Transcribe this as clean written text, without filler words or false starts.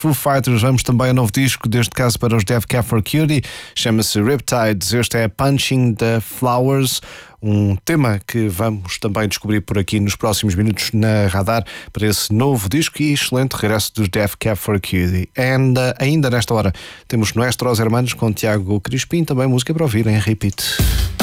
Foo Fighters, vamos também ao novo disco, deste caso para os Death Cab for Cutie, chama-se Riptides. Este é Punching the Flowers, um tema que vamos também descobrir por aqui nos próximos minutos na Radar para esse novo disco e excelente regresso dos Death Cab for Cutie. Ainda nesta hora temos Nuestros Hermanos com Tiago Crispim, também música para ouvir em repeat.